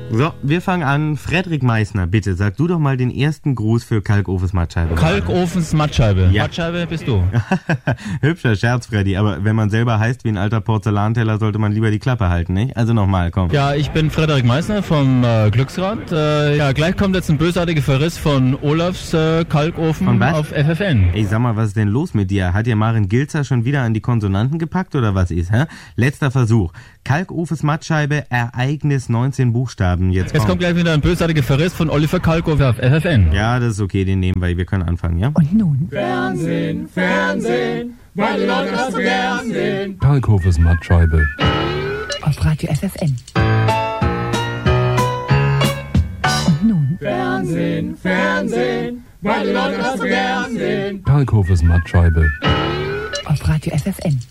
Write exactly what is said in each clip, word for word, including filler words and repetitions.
So, wir fangen an. Frederik Meissner, bitte, sag du doch mal den ersten Gruß für Kalkofens Mattscheibe. Kalkofens Mattscheibe. Ja. Mattscheibe bist du. Hübscher Scherz, Freddy, aber wenn man selber heißt wie ein alter Porzellanteller, sollte man lieber die Klappe halten, nicht? Also nochmal, komm. Ja, ich bin Frederik Meissner vom äh, Glücksrad. Äh, ja, gleich kommt jetzt ein bösartiger Verriss von Olafs äh, Kalkofen Von was? auf F F N. Ey, sag mal, was ist denn los mit dir? Hat dir Maren Gilzer schon wieder an die Konsonanten gepackt oder was ist, hä? Letzter Versuch. Kalkofens Mattscheibe, Ereignis, neunzehn Buchstaben. Jetzt, Jetzt kommt gleich wieder ein bösartiger Verriss von Oliver Kalkofe auf F F N. Ja, das ist okay, den nehmen wir. Wir können anfangen, ja? Und nun? Fernsehen, Fernsehen, weil die Leute das so gern sehen. Kalkofens Mattscheibe. Auf Radio F F N. Und nun? Fernsehen, Fernsehen, weil die Leute das so gern sehen. Kalkofens Mattscheibe. Auf Radio F F N.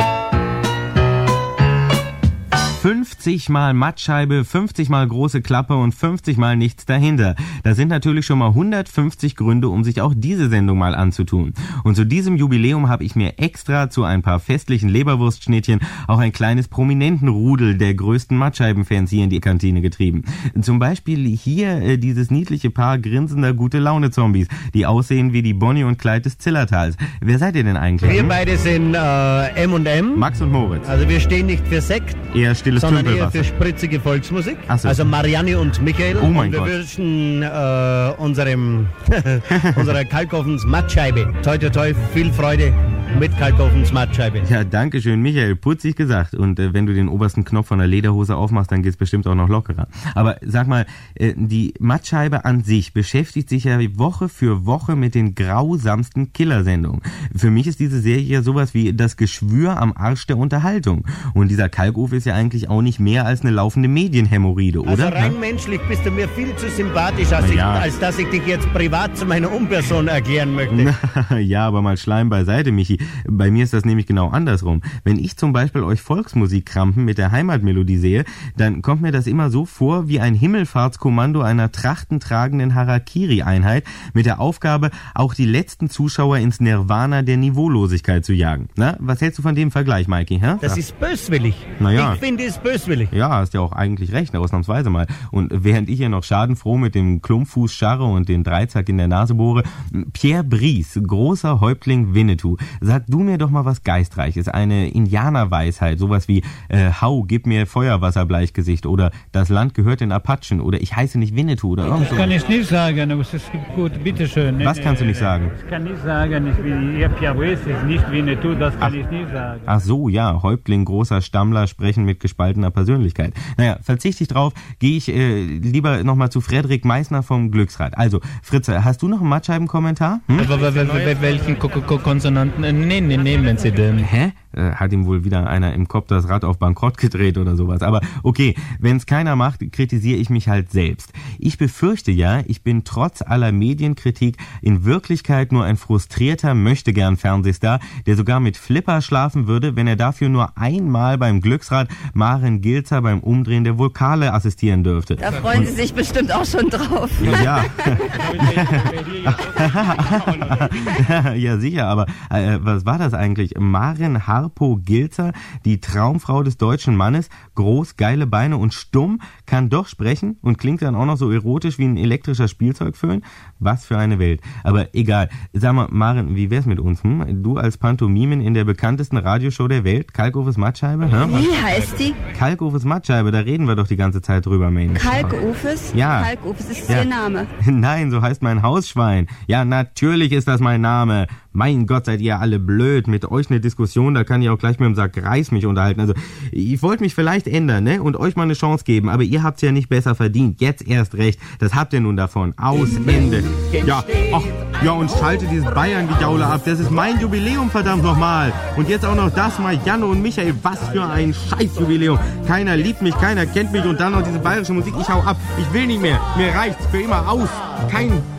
fünfzig mal Mattscheibe, fünfzig mal große Klappe und fünfzig mal nichts dahinter. Das sind natürlich schon mal hundertfünfzig Gründe, um sich auch diese Sendung mal anzutun. Und zu diesem Jubiläum habe ich mir extra zu ein paar festlichen Leberwurstschnittchen auch ein kleines Prominentenrudel der größten Mattscheibenfans hier in die Kantine getrieben. Zum Beispiel hier äh, dieses niedliche Paar grinsender Gute-Laune-Zombies, die aussehen wie die Bonnie und Clyde des Zillertals. Wer seid ihr denn eigentlich? Wir beide sind äh, M und M. Max und Moritz. Also wir stehen nicht für Sekt, Eher stilles sondern eher Tümpelwasser. für spritzige Volksmusik. Ach so. Also Marianne und Michael. Oh mein und wir Gott. wünschen äh, unserem unserer Kalkofens Mattscheibe toi toi toi viel Freude mit Kalkofens Mattscheibe. Ja, danke schön, Michael. Putzig gesagt. Und äh, wenn du den obersten Knopf von der Lederhose aufmachst, dann geht's bestimmt auch noch lockerer. Aber sag mal, äh, die Mattscheibe an sich beschäftigt sich ja Woche für Woche mit den grausamsten Killersendungen. Für mich ist diese Serie ja sowas wie das Geschwür am Arsch der Unterhaltung. Und dieser Kalkofe ist ja eigentlich auch nicht mehr als eine laufende Medienhämorrhoide, oder? Also rein menschlich bist du mir viel zu sympathisch, als, ich, Ja. als dass ich dich jetzt privat zu meiner Unperson erklären möchte. Ja, aber mal Schleim beiseite, Michi. Bei mir ist das nämlich genau andersrum. Wenn ich zum Beispiel euch Volksmusikkrampen mit der Heimatmelodie sehe, dann kommt mir das immer so vor wie ein Himmelfahrtskommando einer trachtentragenden Harakiri-Einheit mit der Aufgabe, auch die letzten Zuschauer ins Nirvana der Niveaulosigkeit zu jagen. Na, was hältst du von dem Vergleich, Mikey? Hä? Das ist böswillig. Naja. Ich finde es böswillig. Ja, hast ja auch eigentlich recht, ausnahmsweise mal. Und während ich hier noch schadenfroh mit dem Klumpfuß scharre und den Dreizack in der Nase bohre, Pierre Brice, großer Häuptling Winnetou, sag du mir doch mal was Geistreiches, eine Indianerweisheit, sowas wie äh, Hau, gib mir Feuerwasserbleichgesicht oder das Land gehört den Apachen oder ich heiße nicht Winnetou oder irgend so. Das kann ich nicht sagen, aber es ist gut, bitteschön. Was kannst du nicht sagen? Ich kann nicht sagen, ich bin ihr Pierre Brice ist nicht Winnetou, das kann Ach. ich nicht sagen. Ach so, ja, Häuptling, großer Stammler, sprechen mit gespaltener Persönlichkeit. Naja, verzichte ich drauf, gehe ich äh, lieber nochmal zu Frederik Meissner vom Glücksrad. Also, Fritze, hast du noch einen Mattscheibenkommentar? Hm? Welchen Ko- Ko- Konsonanten äh, nee, nee, nehmen Sie denn? Hä? Äh, hat ihm wohl wieder einer im Kopf das Rad auf Bankrott gedreht oder sowas. Aber okay, wenn es keiner macht, kritisiere ich mich halt selbst. Ich befürchte ja, ich bin trotz aller Medienkritik in Wirklichkeit nur ein frustrierter Möchtegern-Fernsehstar, der sogar mit Flipper schlafen würde, wenn er dafür nur einmal beim Glücksrad Maren Gilzer beim Umdrehen der Vokale assistieren dürfte. Da freuen Sie sich bestimmt auch schon drauf. Ja. Ja, sicher, aber äh, was war das eigentlich? Maren Harpo Gilzer, die Traumfrau des deutschen Mannes, groß, geile Beine und stumm, kann doch sprechen und klingt dann auch noch so erotisch wie ein elektrischer Spielzeugföhn. Was für eine Welt. Aber egal. Sag mal, Maren, wie wär's mit uns? Hm? Du als Pantomimen in der bekanntesten Radioshow der Welt, Kalkofens Mattscheibe? Hm? Wie heißt die? Kalkofens Mattscheibe, da reden wir doch die ganze Zeit drüber, Mensch. Kalkofes? Ja. Kalkofes ist Ja. Ihr Name. Nein, so heißt mein Hausschwein. Ja, natürlich ist das mein Name. Mein Gott, seid ihr alle blöd. Mit euch eine Diskussion, da kann ich auch gleich mit dem Sack Reis mich unterhalten. Also, ich wollte mich vielleicht ändern, ne? Und euch mal eine Chance geben. Aber ihr habt's ja nicht besser verdient. Jetzt erst recht. Das habt ihr nun davon. Aus, Ende. Ja, ach, ja, und schalte dieses Bayern-Gejaule ab. Das ist mein Jubiläum, verdammt nochmal. Und jetzt auch noch das mal, Janne und Michael. Was für ein Scheißjubiläum. Keiner liebt mich, keiner kennt mich. Und dann noch diese bayerische Musik. Ich hau ab. Ich will nicht mehr. Mir reicht's für immer aus. Kein